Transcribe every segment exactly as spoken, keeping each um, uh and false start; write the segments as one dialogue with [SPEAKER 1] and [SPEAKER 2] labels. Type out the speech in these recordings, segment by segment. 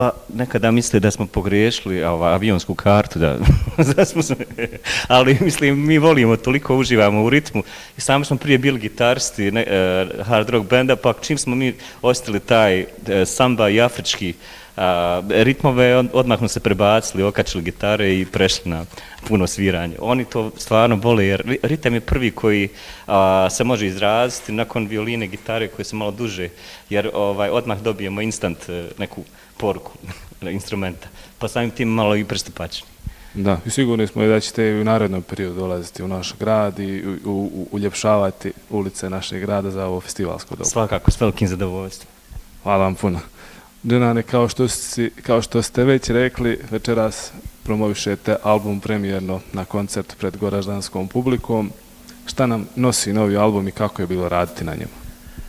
[SPEAKER 1] Pa nekada misle da smo pogriješili ovaj, avionsku kartu, da, da smo, ali mislim mi volimo, toliko uživamo u ritmu i sami smo prije bili gitaristi ne, uh, hard rock benda, pa čim smo mi ostali taj uh, samba i afrički uh, ritmove, on, odmah smo se prebacili, okačili gitare i prešli na puno sviranje. Oni to stvarno vole jer ritam je prvi koji uh, se može izraziti nakon violine, gitare koje su malo duže, jer ovaj, odmah dobijemo instant uh, neku poruku instrumenta, pa samim tim malo i pristupačni.
[SPEAKER 2] Da, i sigurni smo da ćete i u narednom periodu dolaziti u naš grad i u, u, uljepšavati ulice našeg grada za ovo festivalsko dobu.
[SPEAKER 1] Svakako, s velikim zadovoljstvom.
[SPEAKER 2] Hvala vam puno. Dženane, kao što, si, kao što ste već rekli, večeras promovišete album premijerno na koncertu pred goraždanskom publikom. Šta nam nosi novi album i kako je bilo raditi na njemu?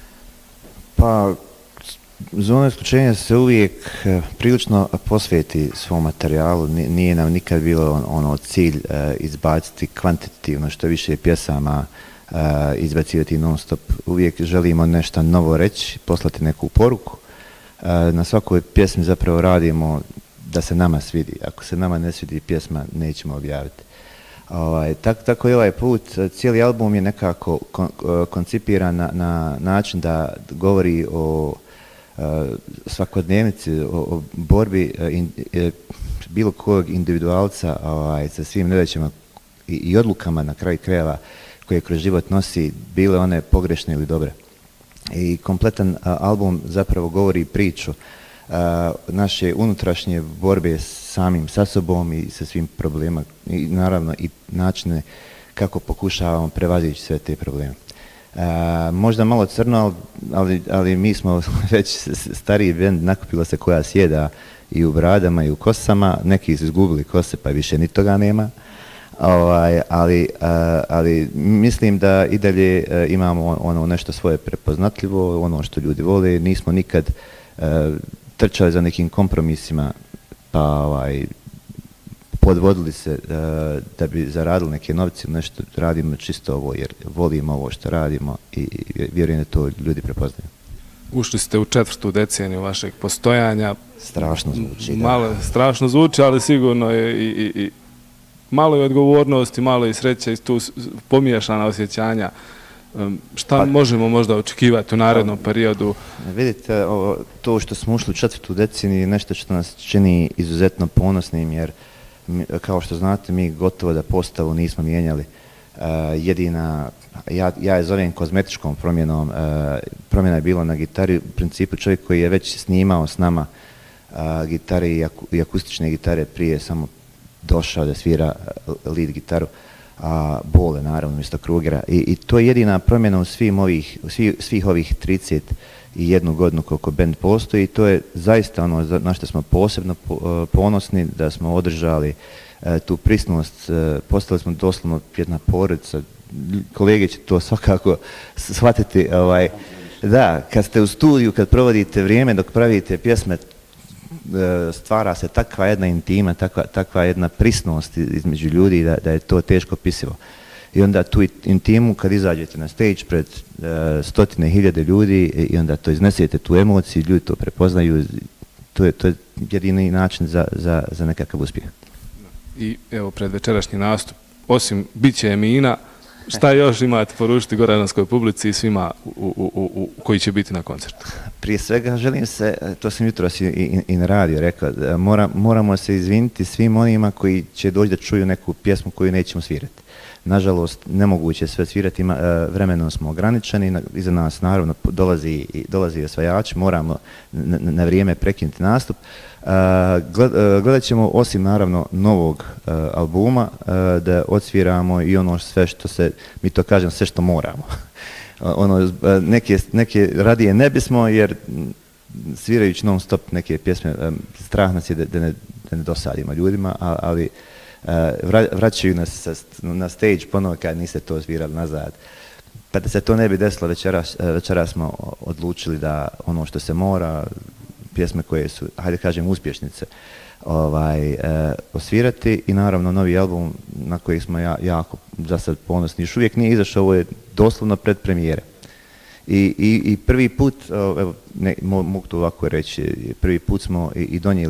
[SPEAKER 3] Pa, Zona isključenja se uvijek prilično posveti svom materijalu, nije nam nikad bilo ono cilj izbaciti kvantitativno što više pjesama, izbacivati non stop. Uvijek želimo nešto novo reći, poslati neku poruku. Na svakoj pjesmi zapravo radimo da se nama svidi. Ako se nama ne svidi pjesma, nećemo objaviti. Ovaj, tak, tako i ovaj put, cijeli album je nekako kon, koncipiran na, na način da govori o svakodnevnici, o, o borbi in, bilo kojeg individualca ovaj, sa svim nedaćama i, i odlukama na kraju krajeva koje kroz život nosi, bile one pogrešne ili dobre. I kompletan a, album zapravo govori priču a, naše unutrašnje borbe samim sa sobom i sa svim problema i naravno i načine kako pokušavamo prevazići sve te probleme. Uh, možda malo crno, ali, ali mi smo već stariji bend, nakupilo se koja sjeda i u bradama i u kosama, neki su izgubili kose pa više ni toga nema, ovaj, ali, uh, ali mislim da i dalje uh, imamo ono nešto svoje prepoznatljivo, ono što ljudi vole, nismo nikad uh, trčali za nekim kompromisima, pa ovaj, podvodili se uh, da bi zaradili neke novce, nešto radimo čisto ovo jer volimo ovo što radimo i, i vjerujem da to ljudi prepoznaju.
[SPEAKER 2] Ušli ste u četvrtu deceniju vašeg postojanja.
[SPEAKER 3] Strašno zvuči, da.
[SPEAKER 2] Malo, strašno zvuči, ali sigurno je i, i, i malo je odgovornosti, malo je sreće i tu pomiješana osjećanja. Um, šta pa, možemo možda očekivati u narednom pa, periodu?
[SPEAKER 3] Vidite, ovo, to što smo ušli u četvrtu deceniju je nešto što nas čini izuzetno ponosnim jer kao što znate, mi gotovo da postavu nismo mijenjali. Uh, jedina, ja, ja je zovem kozmetičkom promjenom, uh, promjena je bila na gitari, u principu čovjek koji je već snimao s nama uh, gitare i, aku, i akustične gitare prije samo došao da svira lead gitaru, a uh, Bole naravno mjesto Krugera. I, I to je jedina promjena u svim ovih, u svih, svih ovih trideset i jednu godinu koliko band postoji i to je zaista ono na što smo posebno ponosni da smo održali uh, tu prisnost, uh, postali smo doslovno jedna porodica, kolege će to svakako shvatiti, ovaj, da, kad ste u studiju, kad provodite vrijeme dok pravite pjesme, uh, stvara se takva jedna intima, takva, takva jedna prisnost između ljudi da, da je to teško opisivo. I onda tu intimu kad izađete na stage pred uh, stotine hiljade ljudi i onda to iznesete tu emociju, ljudi to prepoznaju, to je, to je jedini način za, za, za nekakav uspjeh.
[SPEAKER 2] I evo pred večerašnji nastup, osim biće Emina, šta još imate poručiti goraždanskoj publici i svima u, u, u, u, koji će biti na koncertu?
[SPEAKER 3] Prije svega želim se, to sam jutros i, i, i na radio rekao, mora, moramo se izviniti svim onima koji će doći da čuju neku pjesmu koju nećemo svirati. Nažalost, nemoguće sve svirati, vremenom smo ograničeni, iza nas naravno dolazi, dolazi osvajač, moramo na, na vrijeme prekinuti nastup. Gledat ćemo, osim naravno novog albuma, da odsviramo i ono sve što se, mi to kažem, sve što moramo. Ono, neke, neke radije ne bismo, jer svirajući non stop neke pjesme, strah nas je da, da, ne, da ne dosadimo ljudima, ali vraćaju nas na stage ponovo kad niste to svirali nazad. Pa da se to ne bi desilo, večeras, večeras smo odlučili da ono što se mora, pjesme koje su, hajde kažem, uspješnice, ovaj, eh, osvirati i naravno novi album na koji smo ja, jako za sad ponosni. Još uvijek nije izašao, ovo je doslovno pred premijere. I, i, i prvi put, evo, ne, mogu to ovako reći, prvi put smo i, i donijeli